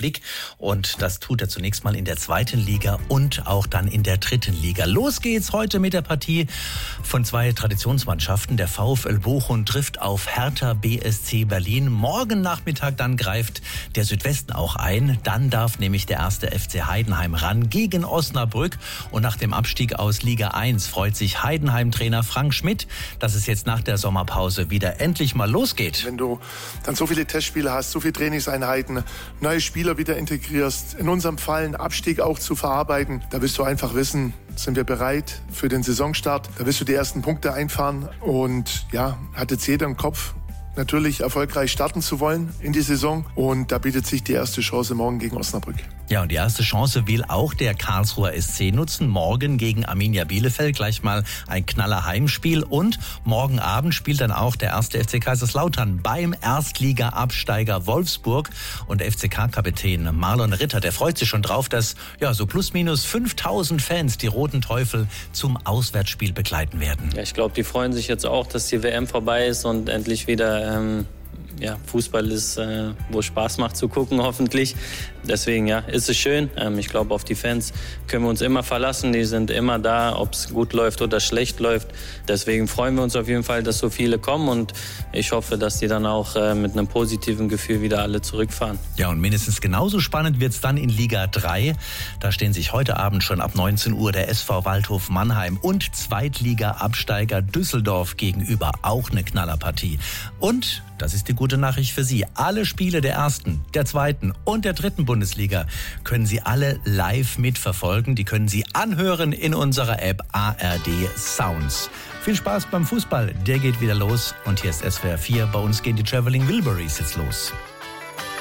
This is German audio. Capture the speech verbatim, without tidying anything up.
Blick. Und das tut er zunächst mal in der zweiten Liga und auch dann in der dritten Liga. Los geht's heute mit der Partie von zwei Traditionsmannschaften. Der VfL Bochum trifft auf Hertha B S C Berlin. Morgen Nachmittag dann greift der Südwesten auch ein. Dann darf nämlich der erste F C Heidenheim ran gegen Osnabrück. Und nach dem Abstieg aus Liga eins freut sich Heidenheim-Trainer Frank Schmidt, dass es jetzt nach der Sommerpause wieder endlich mal losgeht. Wenn du dann so viele Testspiele hast, so viele Trainingseinheiten, neue Spieler wieder integrierst, in unserem Fall einen Abstieg auch zu verarbeiten, da wirst du einfach wissen, sind wir bereit für den Saisonstart. Da wirst du die ersten Punkte einfahren und ja, hat jetzt jeder im Kopf, natürlich erfolgreich starten zu wollen in die Saison. Und da bietet sich die erste Chance morgen gegen Osnabrück. Ja, und die erste Chance will auch der Karlsruher S C nutzen. Morgen gegen Arminia Bielefeld gleich mal ein knaller Heimspiel. Und morgen Abend spielt dann auch der erste F C Kaiserslautern beim Erstliga-Absteiger Wolfsburg. Und der F C K-Kapitän Marlon Ritter, der freut sich schon drauf, dass ja so plus minus fünftausend Fans die Roten Teufel zum Auswärtsspiel begleiten werden. Ja, ich glaube, die freuen sich jetzt auch, dass die W M vorbei ist und endlich wieder Ähm Ja, Fußball ist, äh, wo Spaß macht zu gucken, hoffentlich. Deswegen, ja, ist es schön. Ähm, ich glaube, auf die Fans können wir uns immer verlassen. Die sind immer da, ob es gut läuft oder schlecht läuft. Deswegen freuen wir uns auf jeden Fall, dass so viele kommen. Und ich hoffe, dass die dann auch äh, mit einem positiven Gefühl wieder alle zurückfahren. Ja, und mindestens genauso spannend wird es dann in Liga drei. Da stehen sich heute Abend schon ab neunzehn Uhr der S V Waldhof Mannheim und Zweitliga-Absteiger Düsseldorf gegenüber. Auch eine Knallerpartie. Und das ist die gute Nachricht für Sie. Alle Spiele der ersten, der zweiten und der dritten Bundesliga können Sie alle live mitverfolgen. Die können Sie anhören in unserer App A R D Sounds. Viel Spaß beim Fußball. Der geht wieder los. Und hier ist S W R vier. Bei uns gehen die Traveling Wilburys jetzt los.